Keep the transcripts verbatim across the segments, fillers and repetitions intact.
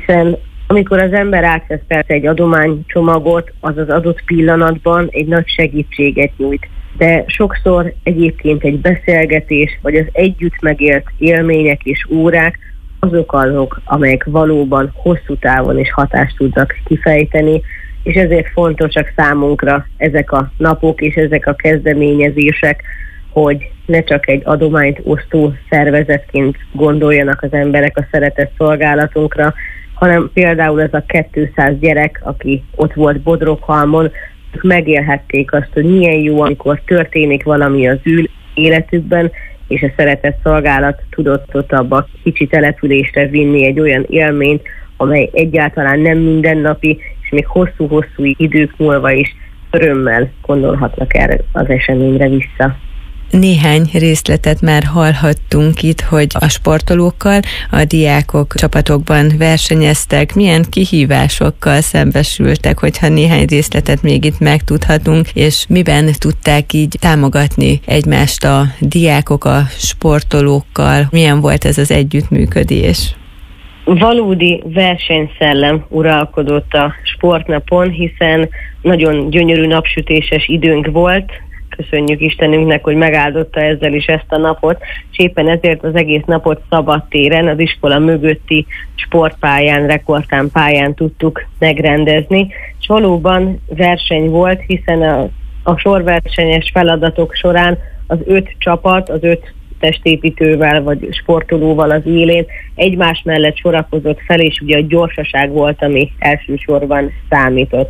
hiszen amikor az ember átvesz persze egy adománycsomagot, az az adott pillanatban egy nagy segítséget nyújt. De sokszor egyébként egy beszélgetés, vagy az együtt megélt élmények és órák azok azok, amelyek valóban hosszú távon is hatást tudnak kifejteni, és ezért fontosak számunkra ezek a napok és ezek a kezdeményezések, hogy ne csak egy adományt osztó szervezetként gondoljanak az emberek a szeretett szolgálatunkra, hanem például ez a kétszáz gyerek, aki ott volt Bodroghalmon, megélhették azt, hogy milyen jó, amikor történik valami az ő életükben, és a szeretett szolgálat tudott ott abba kicsi településre vinni egy olyan élményt, amely egyáltalán nem mindennapi, és még hosszú-hosszú idők múlva is örömmel gondolhatnak erre az eseményre vissza. Néhány részletet már hallhattunk itt, hogy a sportolókkal, a diákok csapatokban versenyeztek, milyen kihívásokkal szembesültek, hogyha néhány részletet még itt megtudhatunk, és miben tudták így támogatni egymást a diákok a sportolókkal, milyen volt ez az együttműködés? Valódi versenyszellem uralkodott a sportnapon, hiszen nagyon gyönyörű napsütéses időnk volt. Köszönjük Istenünknek, hogy megáldotta ezzel is ezt a napot, és éppen ezért az egész napot szabadtéren, az iskola mögötti sportpályán, rekordtán pályán tudtuk megrendezni, és valóban verseny volt, hiszen a, a sorversenyes feladatok során az öt csapat, az öt testépítővel vagy sportolóval az élén egymás mellett sorakozott fel, és ugye a gyorsaság volt, ami elsősorban számított.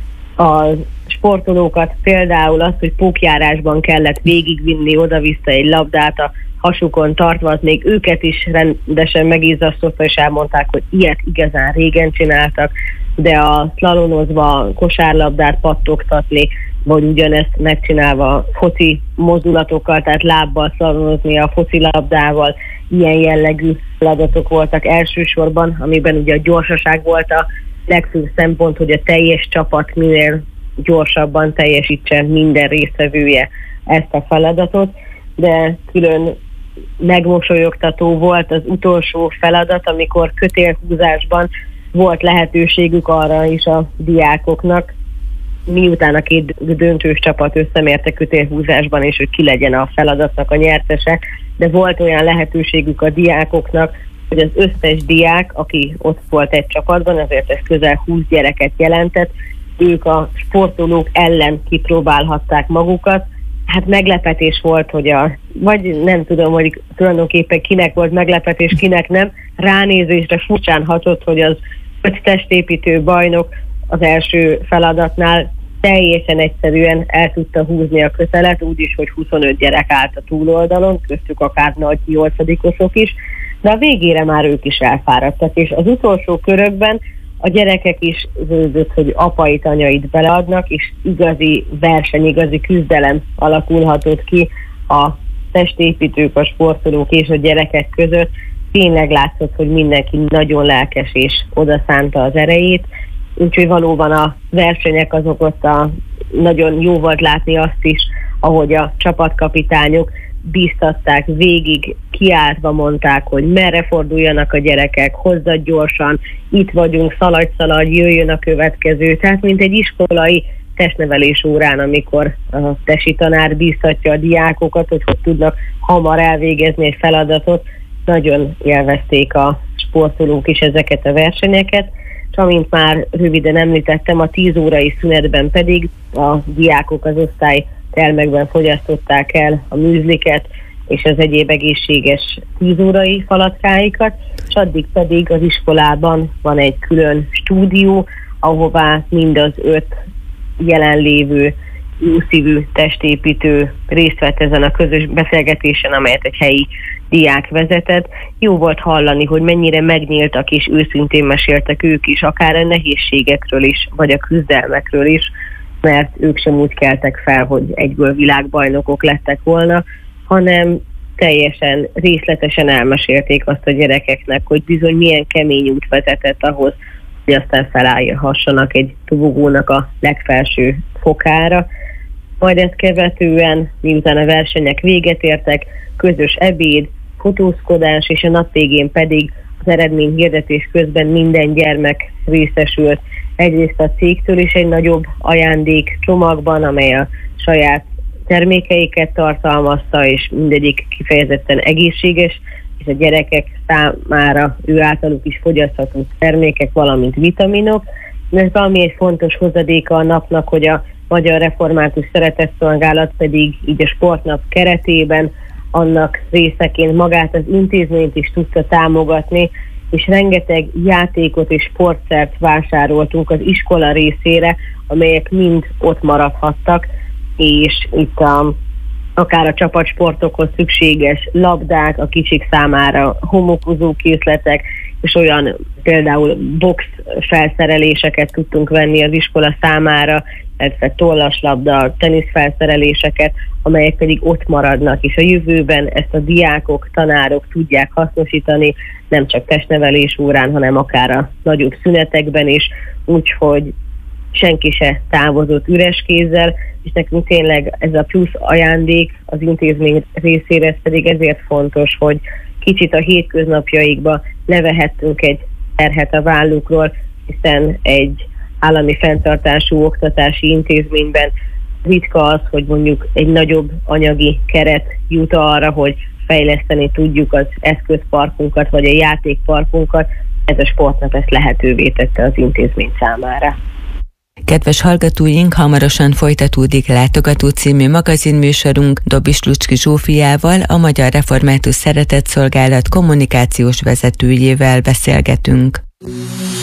A sportolókat például az, hogy pókjárásban kellett végigvinni oda-vissza egy labdát a hasukon tartva, az még őket is rendesen megizzasztotta, és elmondták, hogy ilyet igazán régen csináltak, de a szlalomozva kosárlabdát pattogtatni, vagy ugyanezt megcsinálva foci mozdulatokkal, tehát lábbal szalomozni a focilabdával, ilyen jellegű feladatok voltak elsősorban, amiben ugye a gyorsaság volt a legfőbb szempont, hogy a teljes csapat minél gyorsabban teljesítse minden résztvevője ezt a feladatot, de külön megmosolyogtató volt az utolsó feladat, amikor kötélhúzásban volt lehetőségük arra is a diákoknak, miután a két döntős csapat összemérte kötélhúzásban, és hogy ki legyen a feladatnak a nyertese, de volt olyan lehetőségük a diákoknak, hogy az összes diák, aki ott volt egy csapatban, azért ez közel húsz gyereket jelentett, ők a sportolók ellen kipróbálhatták magukat. Hát meglepetés volt, hogy a, vagy nem tudom, hogy tulajdonképpen kinek volt meglepetés, kinek nem, ránézésre furcsán hatott, hogy az öt testépítő bajnok az első feladatnál teljesen egyszerűen el tudta húzni a kötelet, úgyis, hogy huszonöt gyerek állt a túloldalon, köztük akár nagy nyolcadikosok is, de a végére már ők is elfáradtak, és az utolsó körökben a gyerekek is zöldött, hogy apait, anyait beleadnak, és igazi verseny, igazi küzdelem alakulhatott ki a testépítők, a sportolók és a gyerekek között. Tényleg látszott, hogy mindenki nagyon lelkes és odaszánta az erejét, úgyhogy valóban a versenyek azok ott a, nagyon jó volt látni azt is, ahogy a csapatkapitányok bíztatták, végig kiáltva mondták, hogy merre forduljanak a gyerekek, hozzad gyorsan, itt vagyunk, szaladj, szaladj, jöjjön a következő. Tehát mint egy iskolai testnevelés órán, amikor a tesi tanár bíztatja a diákokat, hogy hogy tudnak hamar elvégezni egy feladatot, nagyon élvezték a sportolók is ezeket a versenyeket, és amint már röviden említettem, a tíz órai szünetben pedig a diákok az osztály termekben fogyasztották el a műzliket és az egyéb egészséges tíz órai falatkáikat, és addig pedig az iskolában van egy külön stúdió, ahová mind az öt jelenlévő jószívű testépítő részt vett ezen a közös beszélgetésen, amelyet egy helyi diák vezetett. Jó volt hallani, hogy mennyire megnyíltak és őszintén meséltek ők is, akár a nehézségekről is, vagy a küzdelmekről is, mert ők sem úgy keltek fel, hogy egyből világbajnokok lettek volna, hanem teljesen részletesen elmesélték azt a gyerekeknek, hogy bizony milyen kemény út vezetett ahhoz, hogy aztán felállhassanak egy tobogónak a legfelső fokára. Majd ezt követően, miután a versenyek véget értek, közös ebéd, fotózkodás, és a nap végén pedig a Az eredményhirdetés közben minden gyermek részesült egyrészt a cégtől is egy nagyobb ajándék csomagban, amely a saját termékeiket tartalmazta, és mindegyik kifejezetten egészséges, és a gyerekek számára ő általuk is fogyasztható termékek, valamint vitaminok. Ez valami egy fontos hozadéka a napnak, hogy a Magyar Református Szeretetszolgálat pedig így a sportnap keretében annak részeként magát az intézményt is tudta támogatni, és rengeteg játékot és sportszert vásároltunk az iskola részére, amelyek mind ott maradhattak, és itt a, akár a csapatsportokhoz szükséges labdák, a kicsik számára homokozó készletek, és olyan például box felszereléseket tudtunk venni az iskola számára, illetve tollaslabda, teniszfelszereléseket, amelyek pedig ott maradnak, és a jövőben ezt a diákok, tanárok tudják hasznosítani, nem csak testnevelés órán, hanem akár a nagyobb szünetekben is, úgyhogy senki se távozott üres kézzel, és nekünk tényleg ez a plusz ajándék az intézmény részére, ez pedig ezért fontos, hogy kicsit a hétköznapjaikba levehettünk egy terhet a vállukról, hiszen egy állami fenntartású oktatási intézményben ritka az, hogy mondjuk egy nagyobb anyagi keret jut arra, hogy fejleszteni tudjuk az eszközparkunkat, vagy a játékparkunkat. Ez a sportnap ezt lehetővé tette az intézmény számára. Kedves hallgatóink, hamarosan folytatódik Látogató című magazinműsorunk Dobis Lucski Zsófiával, a Magyar Református Szeretetszolgálat kommunikációs vezetőjével beszélgetünk.